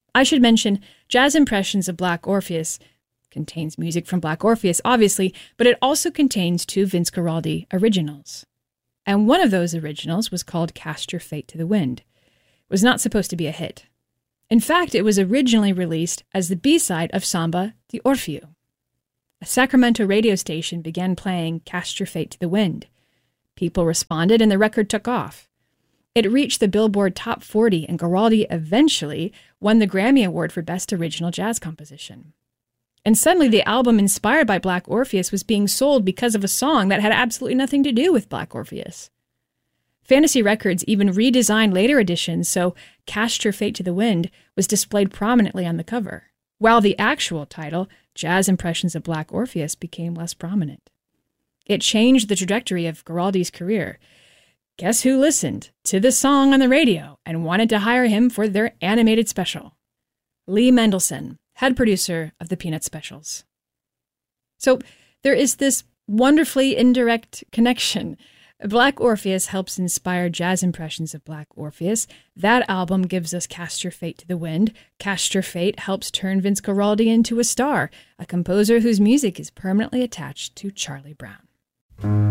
I should mention, Jazz Impressions of Black Orpheus contains music from Black Orpheus, obviously, but it also contains 2 Vince Guaraldi originals. And one of those originals was called Cast Your Fate to the Wind. It was not supposed to be a hit. In fact, it was originally released as the B-side of Samba de Orfeo. A Sacramento radio station began playing Cast Your Fate to the Wind. People responded and the record took off. It reached the Billboard Top 40 and Guaraldi eventually won the Grammy Award for Best Original Jazz Composition. And suddenly the album inspired by Black Orpheus was being sold because of a song that had absolutely nothing to do with Black Orpheus. Fantasy Records even redesigned later editions so Cast Your Fate to the Wind was displayed prominently on the cover, while the actual title, Jazz Impressions of Black Orpheus, became less prominent. It changed the trajectory of Guaraldi's career. Guess who listened to the song on the radio and wanted to hire him for their animated special? Lee Mendelson, head producer of the Peanuts specials. So there is this wonderfully indirect connection. Black Orpheus helps inspire Jazz Impressions of Black Orpheus. That album gives us Cast Your Fate to the Wind. Cast Your Fate helps turn Vince Guaraldi into a star, a composer whose music is permanently attached to Charlie Brown.